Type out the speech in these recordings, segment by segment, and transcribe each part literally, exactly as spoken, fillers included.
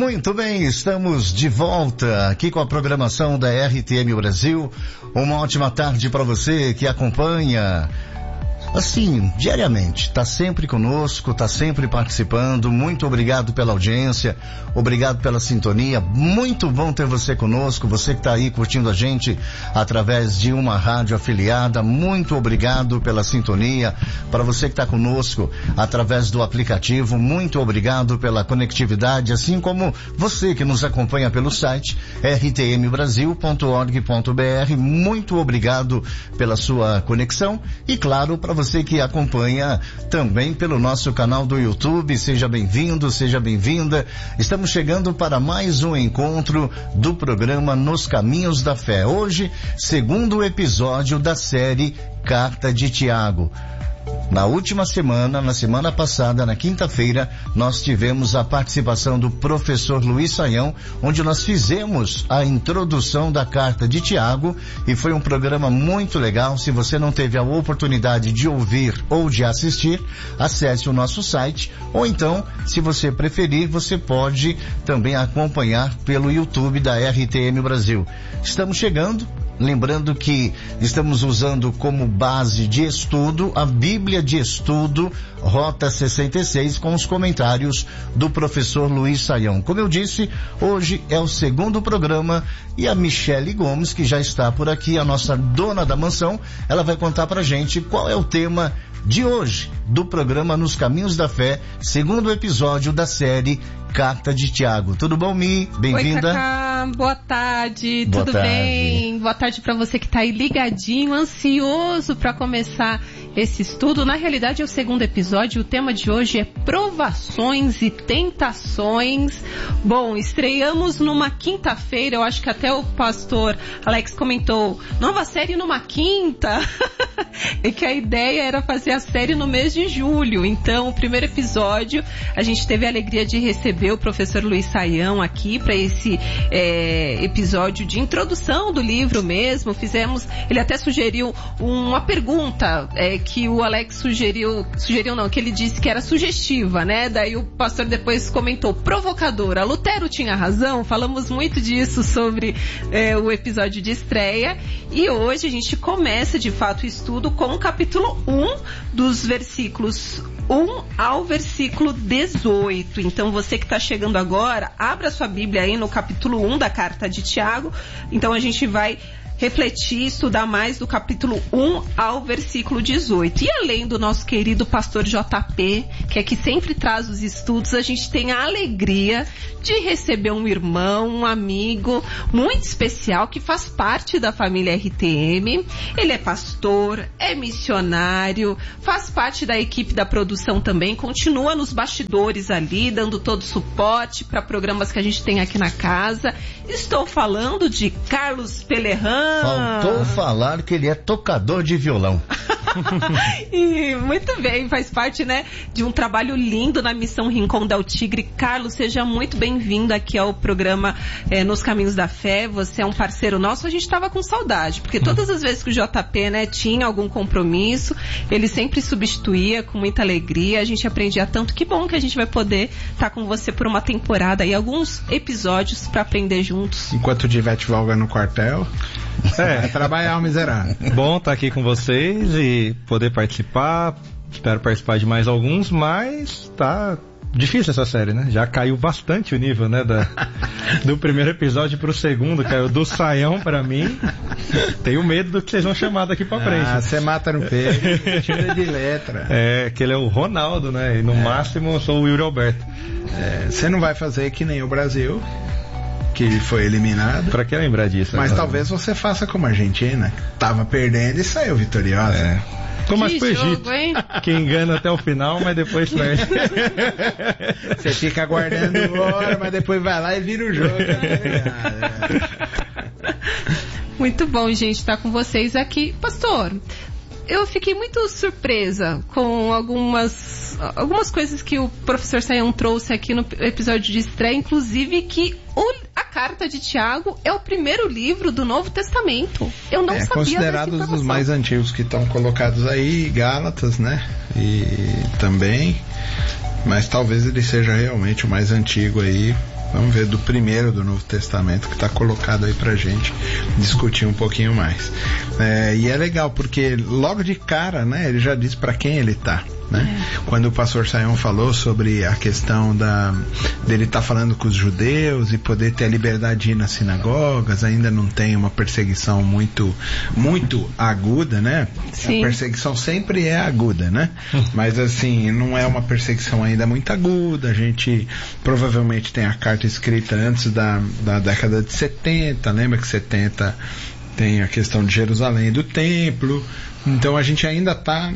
Muito bem, estamos de volta aqui com a programação da R T M Brasil. Uma ótima tarde para você que acompanha assim, diariamente, tá sempre conosco, tá sempre participando. Muito obrigado pela audiência, obrigado pela sintonia. Muito bom ter você conosco, você que tá aí curtindo a gente através de uma rádio afiliada. Muito obrigado pela sintonia. Para você que tá conosco através do aplicativo, muito obrigado pela conectividade, assim como você que nos acompanha pelo site r t m brasil ponto org ponto b r. Muito obrigado pela sua conexão e, claro, para você que acompanha também pelo nosso canal do YouTube, seja bem-vindo, seja bem-vinda. Estamos chegando para mais um encontro do programa Nos Caminhos da Fé. Hoje, segundo episódio da série Carta de Tiago. Na última semana, na semana passada, na quinta-feira, nós tivemos a participação do professor Luiz Saião, onde nós fizemos a introdução da Carta de Tiago, e foi um programa muito legal. Se você não teve a oportunidade de ouvir ou de assistir, acesse o nosso site, ou então, se você preferir, você pode também acompanhar pelo YouTube da R T M Brasil. Estamos chegando. Lembrando que estamos usando como base de estudo a Bíblia de Estudo Rota sessenta e seis, com os comentários do professor Luiz Saião. Como eu disse, hoje é o segundo programa e a Michele Gomes, que já está por aqui, a nossa dona da mansão, ela vai contar pra gente qual é o tema de hoje do programa Nos Caminhos da Fé, segundo episódio da série Carta de Tiago. Tudo bom, Mi? Bem-vinda. Oi, Cacá. Boa tarde. Boa Tudo tarde. bem? Boa tarde para você que está aí ligadinho, ansioso para começar esse estudo. Na realidade é o segundo episódio. O tema de hoje é provações e tentações. Bom, estreamos numa quinta-feira. Eu acho que até o pastor Alex comentou, nova série numa quinta. E que a ideia era fazer a série no mês de julho. Então, o primeiro episódio, a gente teve a alegria de receber o professor Luiz Saião aqui para esse é, episódio de introdução do livro mesmo. Fizemos, ele até sugeriu uma pergunta é, que o Alex sugeriu, sugeriu não, que ele disse que era sugestiva, né? Daí o pastor depois comentou, provocadora. Lutero tinha razão, falamos muito disso sobre é, o episódio de estreia. E hoje a gente começa de fato o estudo com o capítulo um, dos versículos um ao versículo dezoito. Então você que está chegando agora, abra sua Bíblia aí no capítulo um da Carta de Tiago. Então a gente vai refletir, estudar mais do capítulo um ao versículo dezoito. E além do nosso querido pastor J P, que é que sempre traz os estudos, a gente tem a alegria de receber um irmão, um amigo muito especial que faz parte da família R T M. Ele é pastor, é missionário, faz parte da equipe da produção também, continua nos bastidores ali, dando todo o suporte para programas que a gente tem aqui na casa. Estou falando de Carlos Pelerran. Faltou falar que ele é tocador de violão. E muito bem, faz parte, né, de um trabalho lindo na Missão Rincão del Tigre. Carlos, seja muito bem-vindo aqui ao programa é, Nos Caminhos da Fé. Você é um parceiro nosso, a gente estava com saudade, porque todas as vezes que o J P, né, tinha algum compromisso, ele sempre substituía com muita alegria, a gente aprendia tanto. Que bom que a gente vai poder estar com você por uma temporada e alguns episódios para aprender juntos. Enquanto o Divete Valga no quartel, é, trabalhar o miserável. Bom estar aqui com vocês e poder participar. Espero participar de mais alguns, mas tá difícil essa série, né? Já caiu bastante o nível, né? Da, do primeiro episódio pro segundo, caiu do Saião pra mim. Tenho medo do que vocês vão chamar daqui pra frente. Ah, você mata no peito, tira de letra. É, que ele é o Ronaldo, né? E no é. máximo eu sou o Yuri Alberto. É, você não vai fazer que nem o Brasil, que foi eliminado. Pra que lembrar disso? Mas agora? Talvez você faça como a Argentina, tava perdendo e saiu vitoriosa. É. Como que pro Egito, jogo, hein? Que engana até o final, mas depois perde. Você fica aguardando hora, mas depois vai lá e vira o jogo. Muito bom, gente, estar com vocês aqui. Pastor, eu fiquei muito surpresa com algumas, algumas coisas que o professor Saião trouxe aqui no episódio de estreia, inclusive que o, a Carta de Tiago é o primeiro livro do Novo Testamento. Eu não é, sabia considerado dessa um dos mais antigos que estão colocados aí, Gálatas, né? E também, mas talvez ele seja realmente o mais antigo aí, Vamos ver do primeiro do Novo Testamento que está colocado aí pra gente discutir um pouquinho mais. É, e é legal porque logo de cara, né, ele já diz para quem ele tá. Né? É. Quando o pastor Sayão falou sobre a questão da, dele estar tá falando com os judeus e poder ter a liberdade de ir nas sinagogas, ainda não tem uma perseguição muito, muito aguda, né? Sim. A perseguição sempre é aguda, né? Mas assim, não é uma perseguição ainda muito aguda. A gente provavelmente tem a carta escrita antes da, da década de setenta, lembra que setenta tem a questão de Jerusalém e do templo, então a gente ainda está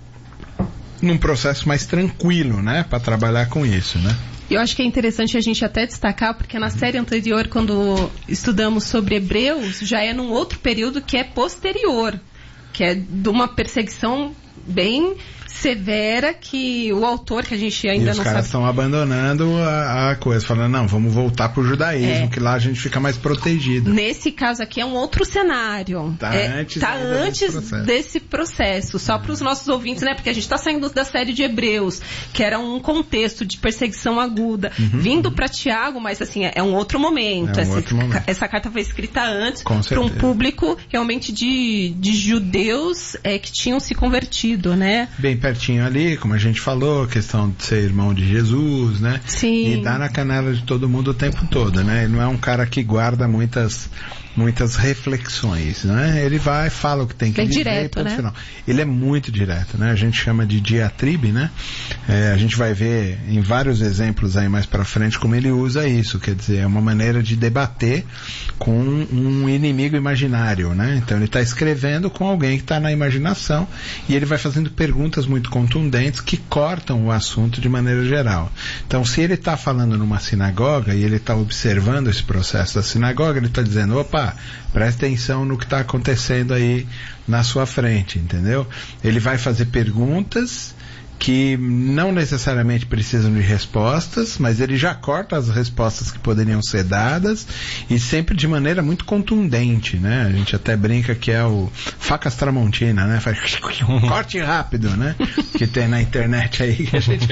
num processo mais tranquilo, né, para trabalhar com isso, né? Eu acho que é interessante a gente até destacar, porque na série anterior, quando estudamos sobre Hebreus, já é num outro período que é posterior, que é de uma perseguição bem severa, que o autor, que a gente ainda e os não caras sabe... estão abandonando a, a coisa, falando, não, vamos voltar pro judaísmo, é. que lá a gente fica mais protegido. Nesse caso aqui é um outro cenário. Tá é, antes, tá antes desse processo, desse processo só para os nossos ouvintes, né? Porque a gente está saindo da série de Hebreus, que era um contexto de perseguição aguda, uhum, vindo para Tiago, mas assim, é, é um outro momento. É um essa, outro momento. Essa carta foi escrita antes para um público realmente de, de judeus é, que tinham se convertido, né? Bem pertinho ali, como a gente falou, a questão de ser irmão de Jesus, né? Sim. E dá na canela de todo mundo o tempo todo, né? Ele não é um cara que guarda muitas muitas reflexões, né? Ele vai, fala o que tem que Bem dizer, direto, né? Final. Ele é muito direto, né? A gente chama de diatribe, né? É, a gente vai ver em vários exemplos aí mais pra frente como ele usa isso, quer dizer, é uma maneira de debater com um inimigo imaginário, né? Então ele está escrevendo com alguém que está na imaginação e ele vai fazendo perguntas muito contundentes que cortam o assunto de maneira geral. Então, se ele está falando numa sinagoga e ele está observando esse processo da sinagoga, ele está dizendo, opa, presta atenção no que está acontecendo aí na sua frente, entendeu? Ele vai fazer perguntas que não necessariamente precisam de respostas, mas ele já corta as respostas que poderiam ser dadas e sempre de maneira muito contundente, né? A gente até brinca que é o facas tramontina, né? Faz corte rápido, né? Que tem na internet aí que a gente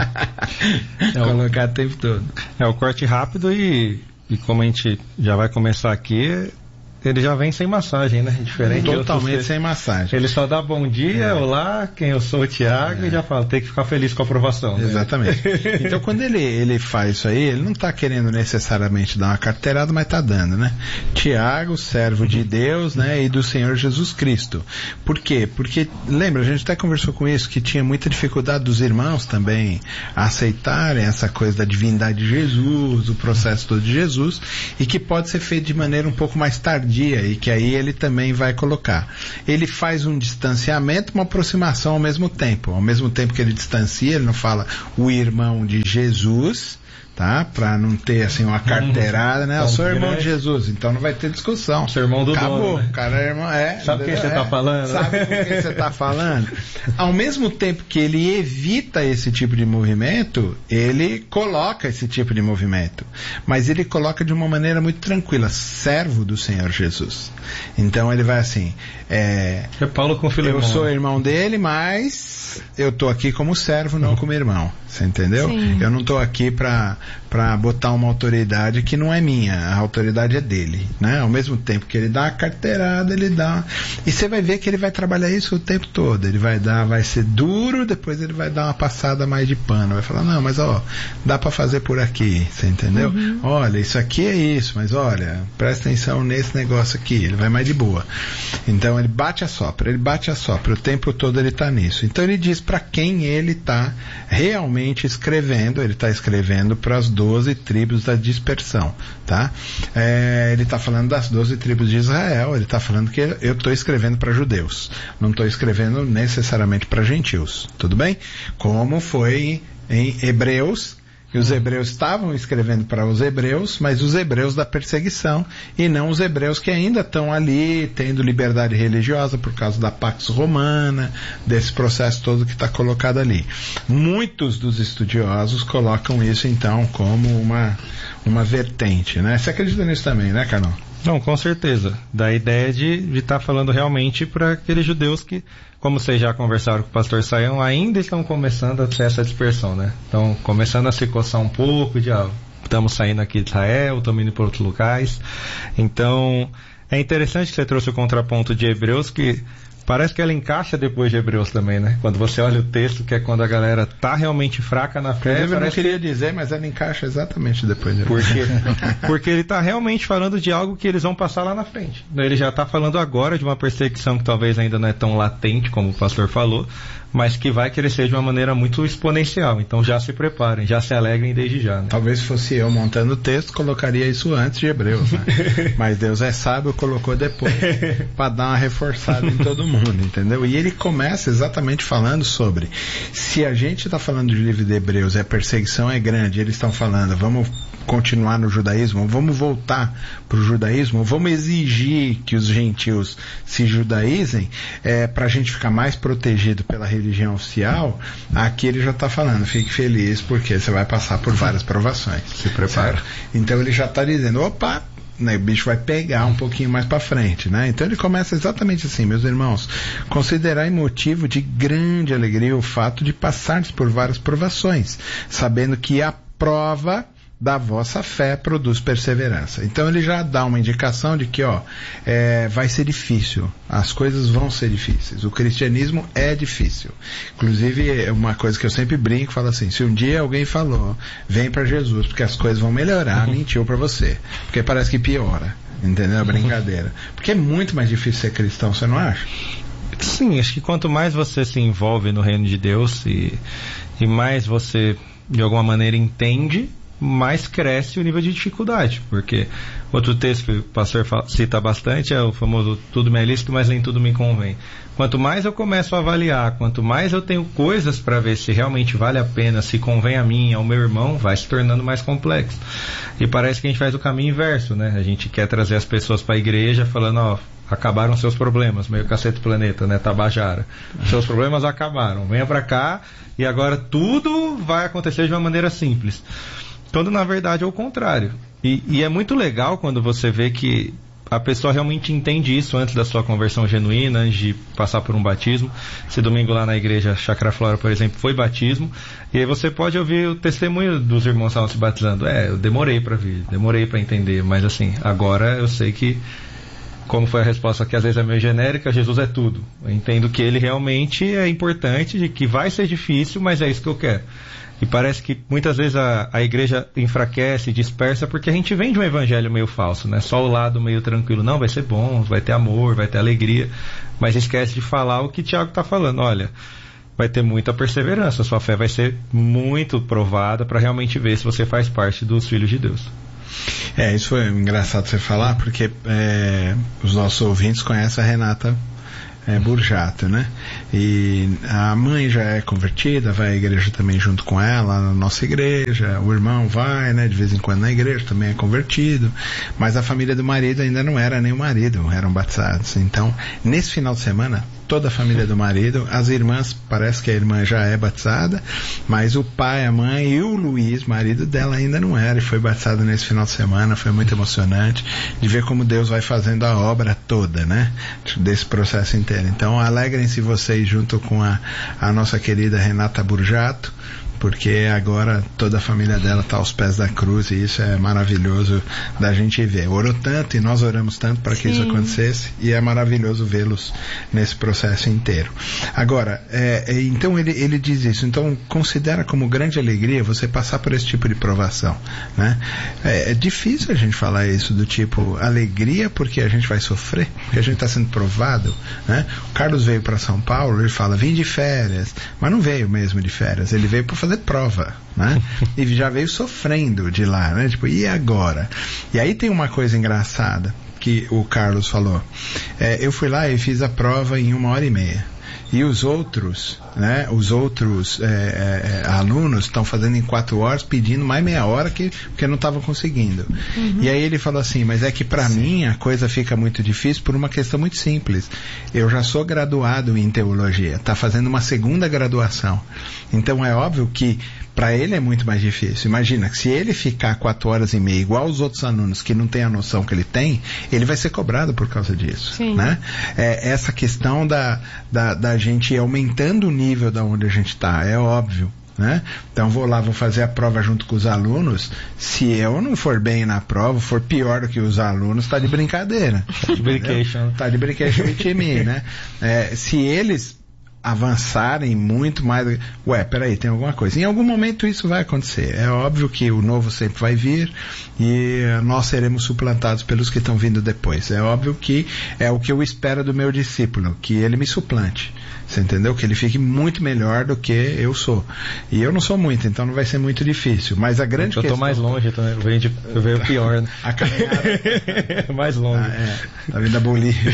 vai colocar o tempo todo. É o corte rápido e, e como a gente já vai começar aqui, ele já vem sem massagem, né? Diferente. Totalmente sem massagem. Ele só dá bom dia, é. olá, quem eu sou, o Tiago, é. e já fala, tem que ficar feliz com a aprovação. Né? Exatamente. Então, quando ele, ele faz isso aí, ele não está querendo necessariamente dar uma carteirada, mas está dando, né? Tiago, servo de Deus, né? E do Senhor Jesus Cristo. Por quê? Porque, lembra, a gente até conversou com isso, que tinha muita dificuldade dos irmãos também aceitarem essa coisa da divindade de Jesus, o processo todo de Jesus, e que pode ser feito de maneira um pouco mais tardia, e que aí ele também vai colocar. Ele faz um distanciamento, uma aproximação ao mesmo tempo. Ao mesmo tempo que ele distancia, ele não fala o irmão de Jesus, tá? Pra não ter assim uma carteirada, né? Eu sou irmão de Jesus, então não vai ter discussão. Seu irmão do Acabou. Dono, né? O cara é irmão, é. Sabe quem você é, tá falando? Sabe com quem você tá falando? Ao mesmo tempo que ele evita esse tipo de movimento, ele coloca esse tipo de movimento. Mas ele coloca de uma maneira muito tranquila, servo do Senhor Jesus. Então ele vai assim, é, é Paulo com Filemão. Eu sou irmão dele, mas eu tô aqui como servo, não como irmão. Você entendeu? Sim. Eu não tô aqui pra, pra botar uma autoridade que não é minha. A autoridade é dele, né? Ao mesmo tempo que ele dá a carteirada, ele dá... E você vai ver que ele vai trabalhar isso o tempo todo. Ele vai dar, vai ser duro, depois ele vai dar uma passada mais de pano. Vai falar, não, mas ó, dá pra fazer por aqui. Você entendeu? Uhum. Olha, isso aqui é isso, mas olha, presta atenção nesse negócio aqui. Ele vai mais de boa. Então ele bate a sopra, ele bate a sopra. O tempo todo ele tá nisso. Então ele diz pra quem ele tá realmente escrevendo, ele está escrevendo para as doze tribos da dispersão, tá? É, ele está falando das doze tribos de Israel, ele está falando que eu estou escrevendo para judeus, não estou escrevendo necessariamente para gentios, tudo bem? Como foi em Hebreus, que os hebreus estavam escrevendo para os hebreus, mas os hebreus da perseguição, e não os hebreus que ainda estão ali, tendo liberdade religiosa por causa da Pax Romana, desse processo todo que está colocado ali. Muitos dos estudiosos colocam isso, então, como uma, uma vertente, né? Você acredita nisso também, né, Carol? Não, com certeza. Da ideia de estar tá falando realmente para aqueles judeus que, como vocês já conversaram com o pastor Sayão, ainda estão começando a ter essa dispersão, né? Estão começando a se coçar um pouco de, ah, estamos saindo aqui de Israel, estamos indo para outros locais. Então, é interessante que você trouxe o contraponto de Hebreus, que parece que ela encaixa depois de Hebreus também, né? Quando você olha o texto, que é quando a galera tá realmente fraca na fé. Eu não queria dizer, mas ela encaixa exatamente depois de Hebreus. Porque, porque ele tá realmente falando de algo que eles vão passar lá na frente. Ele já tá falando agora de uma perseguição que talvez ainda não é tão latente, como o pastor falou, mas que vai crescer de uma maneira muito exponencial. Então já se preparem, já se alegrem desde já. Né? Talvez fosse eu montando o texto, colocaria isso antes de Hebreus, né? Mas Deus é sábio, colocou depois, para dar uma reforçada em todo mundo, entendeu? E ele começa exatamente falando sobre, se a gente está falando do livro de Hebreus, a perseguição é grande, eles estão falando, vamos continuar no judaísmo, vamos voltar para o judaísmo, vamos exigir que os gentios se judaizem, é, para a gente ficar mais protegido pela religião oficial. Aqui ele já está falando, fique feliz porque você vai passar por várias provações. Se prepara. Certo? Então ele já está dizendo, opa, né, o bicho vai pegar um pouquinho mais para frente, né? Então ele começa exatamente assim, meus irmãos, considerai motivo de grande alegria o fato de passardes por várias provações, sabendo que a prova da vossa fé produz perseverança. Então ele já dá uma indicação de que, ó, é, vai ser difícil, as coisas vão ser difíceis, o cristianismo é difícil. Inclusive, uma coisa que eu sempre brinco, falo assim, se um dia alguém falou, vem para Jesus porque as coisas vão melhorar, mentiu para você, porque parece que piora, entendeu? A brincadeira, porque é muito mais difícil ser cristão, você não acha? Sim, acho que quanto mais você se envolve no reino de Deus e, e mais você de alguma maneira entende, mais cresce o nível de dificuldade, porque outro texto que o pastor cita bastante é o famoso tudo me é lícito, mas nem tudo me convém. Quanto mais eu começo a avaliar, quanto mais eu tenho coisas para ver se realmente vale a pena, se convém a mim, ao meu irmão, vai se tornando mais complexo. E parece que a gente faz o caminho inverso, né? A gente quer trazer as pessoas para a igreja falando, ó, acabaram seus problemas, meio Cacete Planeta, né? Tabajara. Seus problemas acabaram, venha para cá e agora tudo vai acontecer de uma maneira simples. Quando na verdade é o contrário. E, e é muito legal quando você vê que a pessoa realmente entende isso antes da sua conversão genuína, antes de passar por um batismo. Esse domingo lá na igreja Chácara Flora, por exemplo, foi batismo. E aí você pode ouvir o testemunho dos irmãos que estavam se batizando. É, eu demorei para vir, demorei para entender, mas assim, agora eu sei que, como foi a resposta que às vezes é meio genérica, Jesus é tudo. Eu entendo que ele realmente é importante, de que vai ser difícil, mas é isso que eu quero. E parece que muitas vezes a, a igreja enfraquece, dispersa, porque a gente vem de um evangelho meio falso, né? Só o lado meio tranquilo. Não, vai ser bom, vai ter amor, vai ter alegria. Mas esquece de falar o que Tiago está falando. Olha, vai ter muita perseverança. Sua fé vai ser muito provada para realmente ver se você faz parte dos filhos de Deus. É, isso foi engraçado você falar, porque é, os nossos ouvintes conhecem a Renata É, Burjato, né? E a mãe já é convertida, vai à igreja também junto com ela, na nossa igreja, o irmão vai, né, de vez em quando na igreja, também é convertido, mas a família do marido ainda não era nem o marido, eram batizados. Então, nesse final de semana, toda a família do marido, as irmãs, parece que a irmã já é batizada, mas o pai, a mãe e o Luiz, marido dela, ainda não era, e foi batizado nesse final de semana. Foi muito emocionante de ver como Deus vai fazendo a obra toda, né, desse processo inteiro. Então alegrem-se vocês junto com a, a nossa querida Renata Burjato, porque agora toda a família dela está aos pés da cruz, e isso é maravilhoso da gente ver. Orou tanto e nós oramos tanto para que isso acontecesse, e é maravilhoso vê-los nesse processo inteiro. Agora, é, é, então ele, ele diz isso, então considera como grande alegria você passar por esse tipo de provação, né? É, é difícil a gente falar isso do tipo alegria porque a gente vai sofrer, porque a gente está sendo provado, né? O Carlos veio para São Paulo, ele fala, vim de férias, mas não veio mesmo de férias, ele veio para fazer prova, né? E já veio sofrendo de lá, né? Tipo, e agora? E aí tem uma coisa engraçada que o Carlos falou. É, eu fui lá e fiz a prova em uma hora e meia. E os outros, né? Os outros é, é, alunos estão fazendo em quatro horas, pedindo mais meia hora que, porque não estavam conseguindo. Uhum. E aí ele falou assim, mas é que para mim a coisa fica muito difícil por uma questão muito simples. Eu já sou graduado em teologia, está fazendo uma segunda graduação. Então é óbvio que para ele é muito mais difícil. Imagina que se ele ficar quatro horas e meia igual os outros alunos que não têm a noção que ele tem, ele vai ser cobrado por causa disso. Sim. Né? É, essa questão da, da, da gente ir aumentando o nível da onde a gente está, é óbvio né? Então vou lá, vou fazer a prova junto com os alunos. Se eu não for bem na prova, for pior do que os alunos, tá de brincadeira. Tá de brincation. Tá de brincation with me, né? É, se eles avançarem muito mais, ué, peraí, tem alguma coisa. Em algum momento isso vai acontecer. É óbvio que o novo sempre vai vir e nós seremos suplantados pelos que estão vindo depois. É óbvio que é o que eu espero do meu discípulo, que ele me suplante. Você entendeu? Que ele fique muito melhor do que eu sou. E eu não sou muito, então não vai ser muito difícil. Mas a grande eu questão... Eu tô mais longe, então eu venho, de, eu venho pior, né? A caminhada... mais longe. Ah, é. Tá vindo da Bolívia.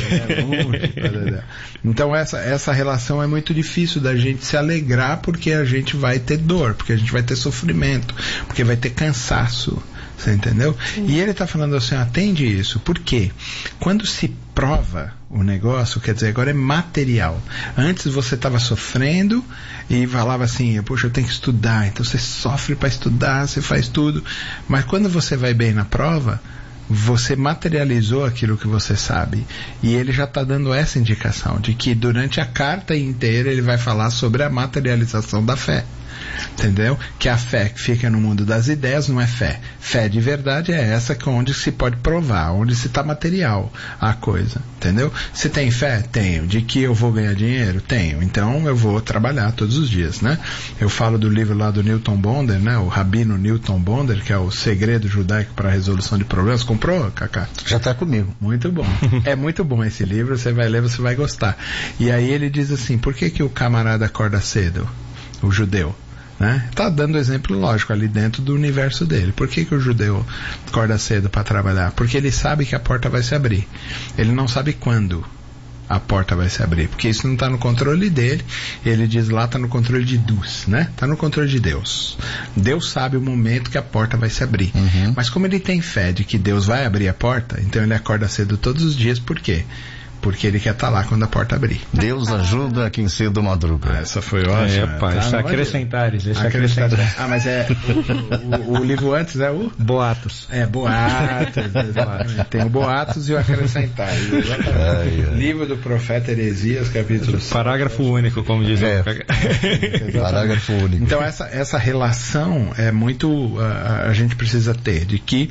Né? Então essa, essa relação é muito difícil da gente se alegrar, porque a gente vai ter dor, porque a gente vai ter sofrimento, porque vai ter cansaço. Você entendeu? Sim. E ele está falando assim, atende isso. Por quê? Quando se prova o negócio, quer dizer, agora é material. Antes você estava sofrendo e falava assim, poxa, eu tenho que estudar. Então você sofre para estudar, você faz tudo. Mas quando você vai bem na prova, você materializou aquilo que você sabe. E ele já está dando essa indicação de que durante a carta inteira ele vai falar sobre a materialização da fé. Entendeu? Que a fé que fica no mundo das ideias não é fé. Fé de verdade é essa que onde se pode provar, onde se está material a coisa. Entendeu? Se tem fé? Tenho. De que eu vou ganhar dinheiro? Tenho. Então eu vou trabalhar todos os dias, né? Eu falo do livro lá do Newton Bonder, né? O Rabino Newton Bonder, que é o segredo judaico para a resolução de problemas. Comprou, Cacá? Já está comigo. Muito bom. É muito bom esse livro, você vai ler, você vai gostar. E aí ele diz assim, por que que o camarada acorda cedo? O judeu. Né? Tá dando exemplo lógico ali dentro do universo dele. Por que que o judeu acorda cedo para trabalhar? Porque ele sabe que a porta vai se abrir. Ele não sabe quando a porta vai se abrir, porque isso não está no controle dele. Ele diz lá, está no controle de Deus, né? Está no controle de Deus. Deus sabe o momento que a porta vai se abrir. Uhum. Mas como ele tem fé de que Deus vai abrir a porta, então ele acorda cedo todos os dias. Por quê? Porque ele quer estar lá quando a porta abrir. Deus ajuda quem cedo madruga. Ah, essa foi ótima. É, pai, tá, acrescentares. Esse acrescentares. Ah, mas é o, o, o livro antes é o? Boatos. É, Boatos. Exatamente. Tem o Boatos e o Acrescentares. Ai, ai. Livro do profeta Heresias, capítulo cinco. Parágrafo único, como diz é. o... Parágrafo único. Então essa, essa relação é muito, uh, a gente precisa ter, de que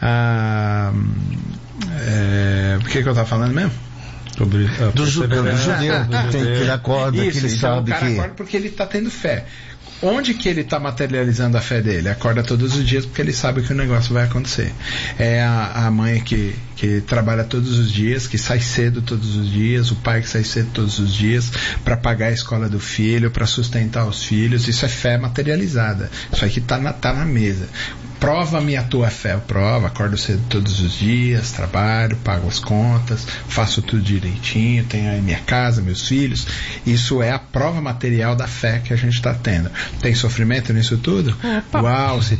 uh, é, o que que eu estava falando mesmo? Sobre, ah, do judeu, do judeu, ah, tem que ele acorda, isso, que ele então sabe o cara que... acorda porque ele está tendo fé. Onde que ele está materializando a fé dele? Acorda todos os dias porque ele sabe que o negócio vai acontecer. É a, a mãe que, que trabalha todos os dias, que sai cedo todos os dias, o pai que sai cedo todos os dias para pagar a escola do filho, para sustentar os filhos. Isso é fé materializada. Isso aqui está na, tá na mesa. Prova-me a tua fé. Eu provo, acordo cedo todos os dias, trabalho, pago as contas, faço tudo direitinho, tenho aí minha casa, meus filhos. Isso é a prova material da fé que a gente está tendo. Tem sofrimento nisso tudo? Opa. Uau, se